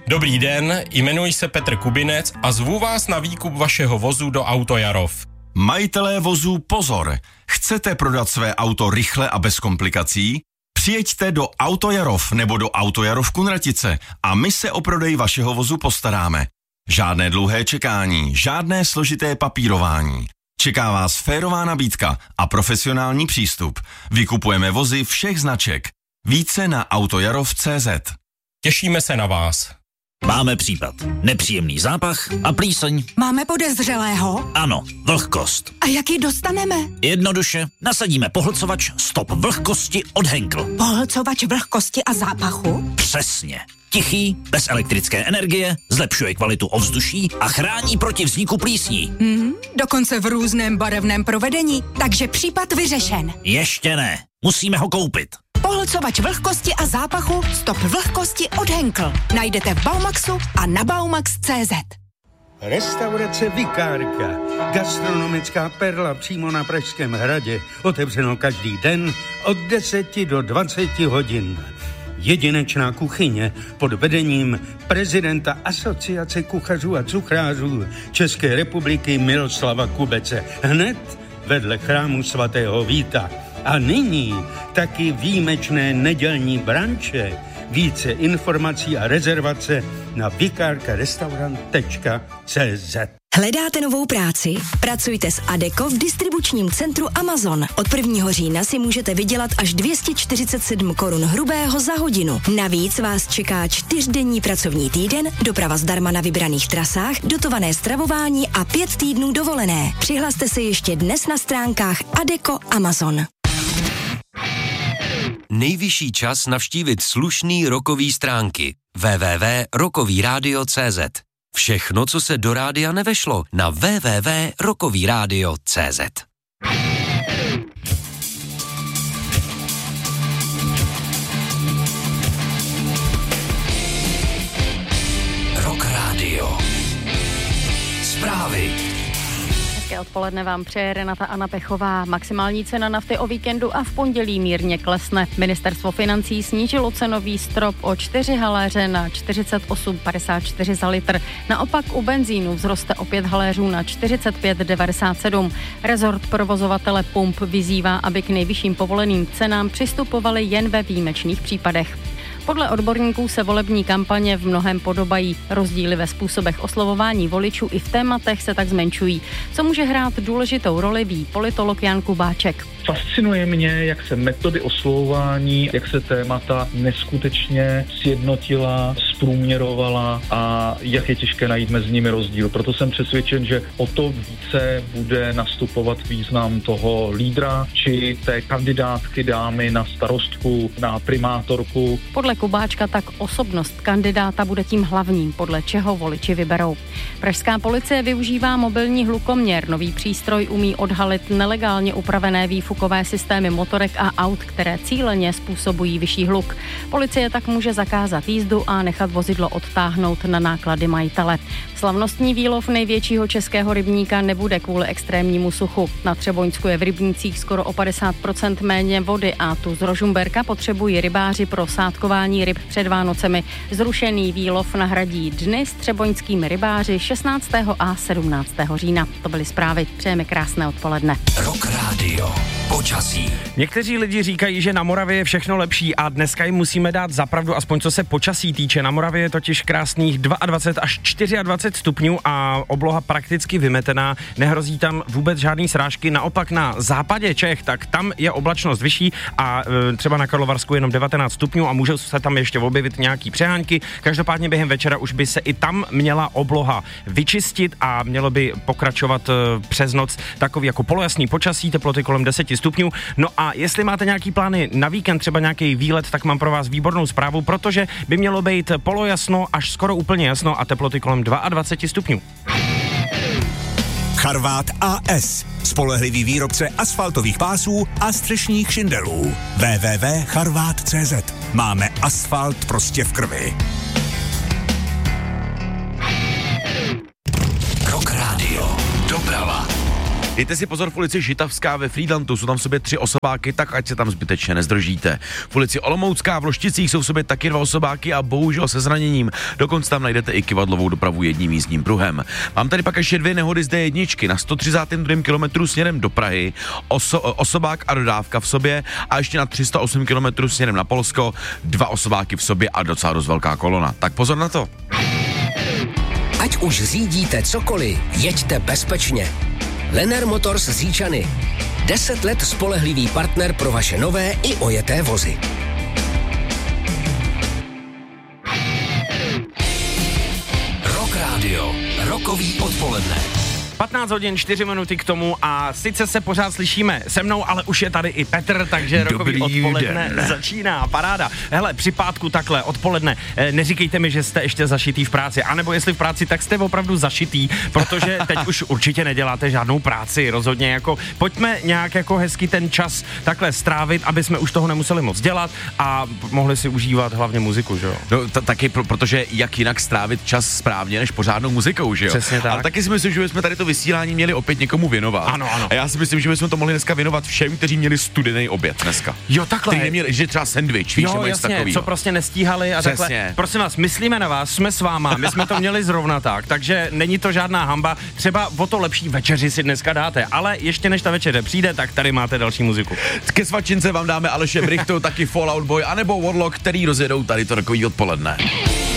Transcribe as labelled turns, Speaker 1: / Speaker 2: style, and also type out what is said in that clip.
Speaker 1: Dobrý den, jmenuji se Petr Kubinec a zvu vás na výkup vašeho vozu do Autojarov.
Speaker 2: Majitelé vozů pozor! Chcete prodat své auto rychle a bez komplikací? Přijeďte do Autojarov nebo do Autojarov Kunratice a my se o prodej vašeho vozu postaráme. Žádné dlouhé čekání, žádné složité papírování. Čeká vás férová nabídka a profesionální přístup. Vykupujeme vozy všech značek. Více na autojarov.cz.
Speaker 1: Těšíme se na vás.
Speaker 3: Máme případ. Nepříjemný zápach a plíseň.
Speaker 4: Máme podezřelého?
Speaker 3: Ano, vlhkost.
Speaker 4: A jak ji dostaneme?
Speaker 3: Jednoduše, nasadíme pohlcovač Stop vlhkosti od Henkel.
Speaker 4: Pohlcovač vlhkosti a zápachu?
Speaker 3: Přesně. Tichý, bez elektrické energie, zlepšuje kvalitu ovzduší a chrání proti vzniku plísní.
Speaker 4: Dokonce v různém barevném provedení, takže případ vyřešen.
Speaker 3: Ještě ne, musíme ho koupit.
Speaker 4: Pohlcovač vlhkosti a zápachu Stop vlhkosti od Henkel. Najdete v Baumaxu a na baumax.cz.
Speaker 5: Restaurace Vikárka. Gastronomická perla přímo na Pražském hradě. Otevřeno každý den od 10 do 20 hodin. Jedinečná kuchyně pod vedením prezidenta Asociace kuchařů a cuchrářů České republiky Miroslava Kubece. Hned vedle chrámu svatého Víta. A nyní taky výjimečné nedělní branče. Více informací a rezervace na vikarkarestaurant.cz.
Speaker 6: Hledáte novou práci? Pracujte s Adecco v distribučním centru Amazon. Od 1. října si můžete vydělat až 247 korun hrubého za hodinu. Navíc vás čeká 4denní pracovní týden, doprava zdarma na vybraných trasách, dotované stravování a 5 týdnů dovolené. Přihlaste se ještě dnes na stránkách Adecco Amazon.
Speaker 7: Nejvyšší čas navštívit slušný rockový stránky www.rockovyradio.cz. Všechno, co se do rádia nevešlo, na www.rockovyradio.cz. Rock Radio. Zprávy.
Speaker 8: Hezké odpoledne vám přeje Renata Anna Pechová. Maximální cena nafty o víkendu a v pondělí mírně klesne. Ministerstvo financí snížilo cenový strop o 4 haléře na 48,54 za litr. Naopak u benzínu vzroste o 5 haléřů na 45,97. Rezort provozovatele pump vyzývá, aby k nejvyšším povoleným cenám přistupovali jen ve výjimečných případech. Podle odborníků se volební kampaně v mnohém podobají. Rozdíly ve způsobech oslovování voličů i v tématech se tak zmenšují. Co může hrát důležitou roli, ví politolog Jan Kubáček.
Speaker 9: Fascinuje mě, jak se metody oslovování, jak se témata neskutečně sjednotila, zprůměrovala a jak je těžké najít mezi nimi rozdíl. Proto jsem přesvědčen, že o to více bude nastupovat význam toho lídra či té kandidátky dámy na starostku, na primátorku.
Speaker 8: Podle Kubáčka tak osobnost kandidáta bude tím hlavním, podle čeho voliči vyberou. Pražská policie využívá mobilní hlukoměr. Nový přístroj umí odhalit nelegálně upravené výfukové systémy motorek a aut, které cíleně způsobují vyšší hluk. Policie tak může zakázat jízdu a nechat vozidlo odtáhnout na náklady majitele. Slavnostní výlov největšího českého rybníka nebude kvůli extrémnímu suchu. Na Třeboňsku je v rybnících skoro o 50% méně vody a tu z Rožumberka potřebují rybáři pro sádkování ryb před Vánocemi. Zrušený výlov nahradí dny s třeboňskými rybáři 16. a 17. října. To byly zprávy. Přejeme krásné odpoledne.
Speaker 7: Rock Radio. Počasí.
Speaker 10: Někteří lidi říkají, že na Moravě je všechno lepší a dneska jim musíme dát za pravdu, aspoň co se počasí týče. Na Moravě je totiž krásných 22 až 24 stupňů a obloha prakticky vymetená. Nehrozí tam vůbec žádný srážky. Naopak na západě Čech, tak tam je oblačnost vyšší a třeba na Karlovarsku jenom 19 stupňů a můžou se tam ještě objevit nějaký přehánky. Každopádně během večera už by se i tam měla obloha vyčistit a mělo by pokračovat přes noc takový jako polojasný počasí, teploty kolem 10 stupňů. No a jestli máte nějaký plány na víkend, třeba nějaký výlet, tak mám pro vás výbornou zprávu, protože by mělo být polojasno až skoro úplně jasno a teploty kolem 22 stupňů.
Speaker 11: Charvát AS. Spolehlivý výrobce asfaltových pásů a střešních šindelů. www.charvat.cz. Máme asfalt prostě v krvi.
Speaker 7: Rock Radio. Doprava.
Speaker 12: Dejte si pozor v ulici Žitavská ve Frýdlantu, jsou tam v sobě 3 osobáky, tak ať se tam zbytečně nezdržíte. V ulici Olomoucká v Lošticích jsou v sobě taky 2 osobáky a bohužel se zraněním. Dokonce tam najdete i kyvadlovou dopravu jedním jízdním pruhem. Mám tady pak ještě 2 nehody z D1 na 132. kilometru směrem do Prahy, osobák a dodávka v sobě a ještě na 308 kilometrů směrem na Polsko, 2 osobáky v sobě a docela dost velká kolona. Tak pozor na to.
Speaker 13: Ať už řídíte cokoliv, jeďte bezpečně. Lennar Motors z Říčany. 10 let spolehlivý partner pro vaše nové i ojeté vozy.
Speaker 3: Rock Radio. Rokový odpoledne.
Speaker 10: 15 hodin, 4 minuty k tomu a sice se pořád slyšíme se mnou, ale už je tady i Petr, takže rokový odpoledne začíná, paráda. Hele, při pátku takhle odpoledne, neříkejte mi, že jste ještě zašitý v práci, anebo jestli v práci, tak jste opravdu zašitý, protože teď už určitě neděláte žádnou práci, rozhodně jako pojďme nějak jako hezky ten čas takhle strávit, aby jsme už toho nemuseli moc dělat a mohli si užívat hlavně muziku, že jo?
Speaker 12: No taky, protože jak jinak strávit čas správně než pořádnou muzikou, že jo?
Speaker 10: Přesně tak.
Speaker 12: Ale taky si myslím, že jsme tady to vysílání měli opět někomu věnovat.
Speaker 10: Ano.
Speaker 12: A já si myslím, že bychom to mohli dneska věnovat všem, kteří měli studený oběd dneska.
Speaker 10: Jo, takhle.
Speaker 12: Kteří neměli, že třeba sendvič, víš, nebo něco takového.
Speaker 10: Co prostě nestíhali a
Speaker 12: přesně.
Speaker 10: Takhle. Prosím vás, myslíme na vás, jsme s váma, my jsme to měli zrovna tak, takže není to žádná hamba. Třeba o to lepší večeři si dneska dáte, ale ještě než ta večeře přijde, tak tady máte další muziku.
Speaker 12: Ke svačince vám dáme Aleše Brichtu, taky Fallout Boy, anebo Warlock, který rozjedou tady to takový odpoledne.